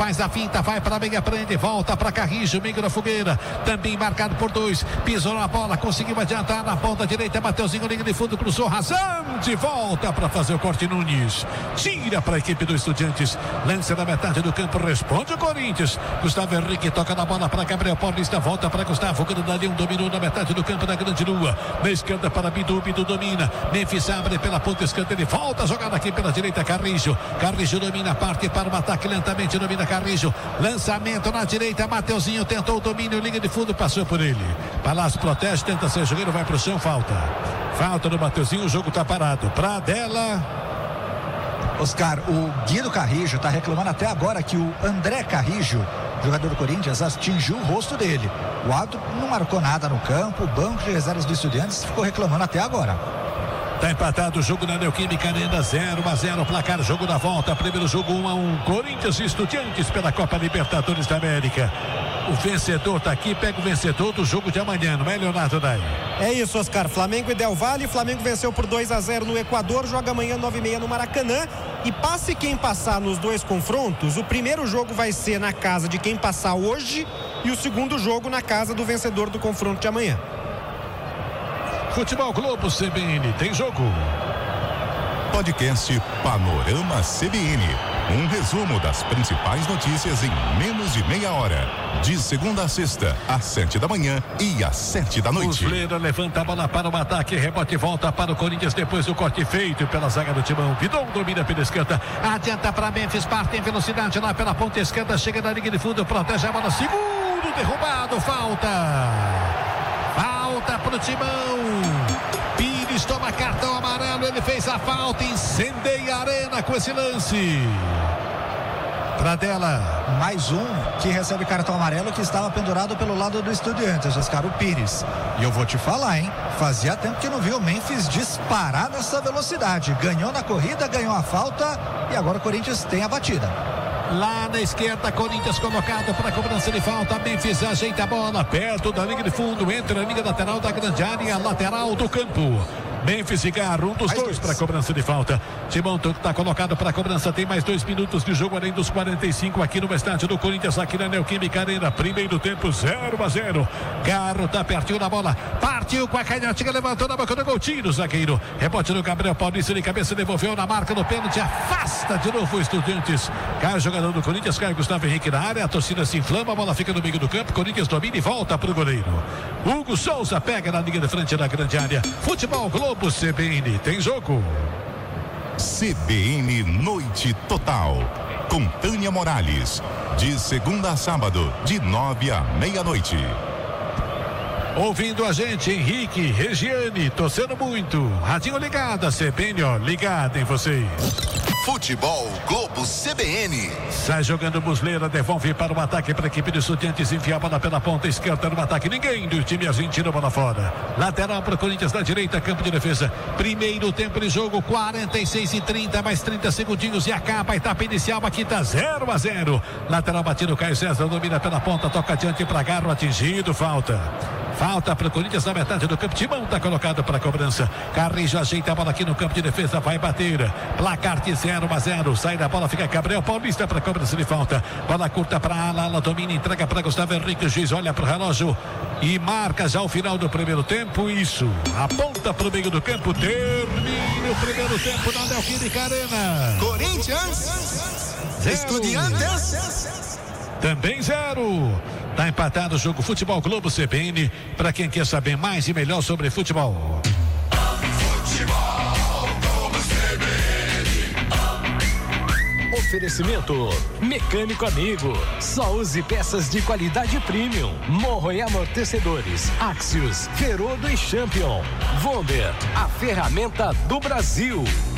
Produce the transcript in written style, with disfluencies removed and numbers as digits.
Faz a finta, vai para a meia, prende, volta para Carrijo, meio da fogueira, também marcado por 2, pisou na bola, conseguiu adiantar na ponta direita, Mateuzinho, linha de fundo, cruzou, rasante, volta para fazer o corte, Nunes, tira para a equipe do Estudiantes, lança na metade do campo, responde o Corinthians, Gustavo Henrique toca na bola para Gabriel Paulista, volta para Gustavo, Grandalhão dominou na metade do campo da Grande Lua, na esquerda para Bidu, Bidu domina, Memphis abre pela ponta esquerda, ele volta a jogada aqui pela direita, Carrijo domina, parte para o ataque lentamente, domina Carrijo, lançamento na direita, Mateuzinho tentou o domínio, linha de fundo, passou por ele, Palácio protege, tenta ser jogueiro, vai pro chão, falta do Mateuzinho, o jogo tá parado, pra dela. Oscar, o Guido Carrijo tá reclamando até agora que o André Carrijo, jogador do Corinthians, atingiu o rosto dele, o árbitro não marcou nada no campo, o banco de reservas do Estudiantes ficou reclamando até agora. Tá empatado o jogo na Neoquímica Arena, 0-0, placar, jogo da volta, primeiro jogo 1-1, Corinthians e Estudiantes pela Copa Libertadores da América. O vencedor tá aqui, pega o vencedor do jogo de amanhã, não é, Leonardo Dai? É isso, Oscar, Flamengo e Del Valle, Flamengo venceu por 2-0 no Equador, joga amanhã 9h30 no Maracanã, e passe quem passar nos dois confrontos, o primeiro jogo vai ser na casa de quem passar hoje, e o segundo jogo na casa do vencedor do confronto de amanhã. Futebol Globo CBN, tem jogo. Podcast Panorama CBN. Um resumo das principais notícias em menos de meia hora. De segunda a sexta, às 7 da manhã e às 7 da noite. Muslera levanta a bola para o ataque, rebote volta para o Corinthians depois do corte feito pela zaga do Timão. Vidon domina pela esquerda, adianta para Memphis, parte em velocidade lá pela ponta esquerda, chega na linha de fundo, protege a bola, segundo derrubado, falta para o Timão. Pires toma cartão amarelo, ele fez a falta, incendeia a arena com esse lance. Pradella. Mais um que recebe cartão amarelo, que estava pendurado pelo lado do Estudiantes, Oscar, o Pires. E eu vou te falar, hein? Fazia tempo que não viu o Memphis disparar nessa velocidade. Ganhou na corrida, ganhou a falta e agora o Corinthians tem a batida. Lá na esquerda, Corinthians colocado para a cobrança de falta. Memphis ajeita a bola perto da linha de fundo, entra na linha lateral da grande área, lateral do campo. Memphis e Garro, um dos dois para a cobrança de falta. Timão está colocado para a cobrança, tem mais 2 minutos de jogo, além dos 45 aqui no estádio do Corinthians, aqui na Neoquímica Arena. Primeiro tempo, 0-0. Garro está pertinho da bola, partiu com a canhotinha, levantou na boca do gol, tiro o zagueiro. Rebote do Gabriel Paulista, de cabeça, devolveu na marca do pênalti, afasta de novo o Estudiantes. Cai o jogador do Corinthians, cai o Gustavo Henrique na área, a torcida se inflama, a bola fica no meio do campo, Corinthians domina e volta para o goleiro. Hugo Souza pega na linha de frente da grande área. Futebol Globo CBN, tem jogo. CBN Noite Total, com Tânia Morales, de segunda a sábado, de 9 à meia-noite. Ouvindo a gente, Henrique, Regiane, torcendo muito. Radinho ligada, CBN, ó, ligada em vocês. Futebol Globo CBN. Sai jogando Muslera, devolve para o ataque para a equipe de Estudiantes, enfia a bola pela ponta esquerda no ataque, ninguém do time argentino, a bola fora. Lateral para o Corinthians na direita, campo de defesa. Primeiro tempo de jogo, 46:30, mais 30 segundinhos e acaba a etapa inicial, aqui tá 0-0. Lateral batido, Caio César domina pela ponta, toca adiante para Garro, atingido, falta para o Corinthians na metade do campo. Timão está colocado para a cobrança. Carrijo ajeita a bola aqui no campo de defesa, vai bater. Placar de 0-0. Sai da bola, fica Gabriel Paulista para a cobrança de falta. Bola curta para Ala, domina, entrega para Gustavo Henrique. O juiz olha para o relógio e marca já o final do primeiro tempo. Isso, aponta para o meio do campo. Termina o primeiro tempo na Neoquímica Arena. Corinthians, 0. Estudiantes, também 0. Tá empatado o jogo. Futebol Globo CBN, para quem quer saber mais e melhor sobre futebol. Futebol Globo CBN. Oferecimento Mecânico Amigo. Só use peças de qualidade premium. Morro e amortecedores, Axios, Ferodo e Champion. Vonder, a ferramenta do Brasil.